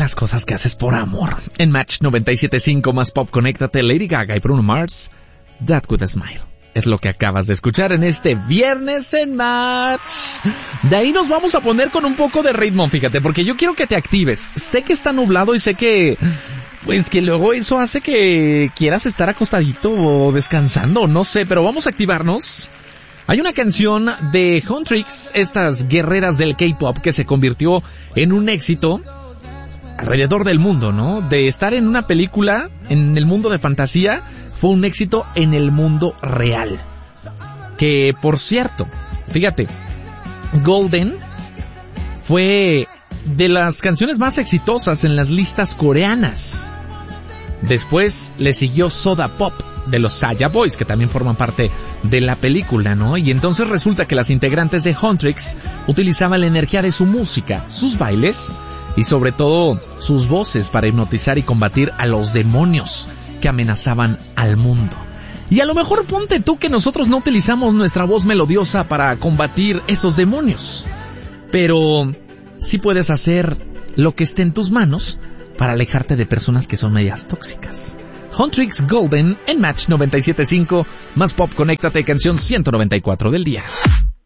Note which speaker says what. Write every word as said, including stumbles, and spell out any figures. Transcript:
Speaker 1: las cosas que haces por amor. En Match noventa y siete punto cinco más pop, conéctate, Lady Gaga y Bruno Mars, That With A Smile. Es lo que acabas de escuchar en este viernes en Match. De ahí nos vamos a poner con un poco de ritmo, fíjate, porque yo quiero que te actives. Sé que está nublado y sé que, pues que luego eso hace que quieras estar acostadito o descansando, no sé, pero vamos a activarnos. Hay una canción de Huntrix, estas guerreras del K-pop, que se convirtió en un éxito alrededor del mundo, ¿no? De estar en una película, en el mundo de fantasía, fue un éxito en el mundo real. Que, por cierto, fíjate, Golden fue de las canciones más exitosas en las listas coreanas. Después le siguió Soda Pop, de los Saya Boys, que también forman parte de la película, ¿no? Y entonces resulta que las integrantes de Huntrix utilizaban la energía de su música, sus bailes y sobre todo sus voces para hipnotizar y combatir a los demonios que amenazaban al mundo. Y a lo mejor ponte tú que nosotros no utilizamos nuestra voz melodiosa para combatir esos demonios, pero sí puedes hacer lo que esté en tus manos para alejarte de personas que son medias tóxicas. Huntrix Golden en Match noventa y siete punto cinco, más pop, conéctate, canción ciento noventa y cuatro del día.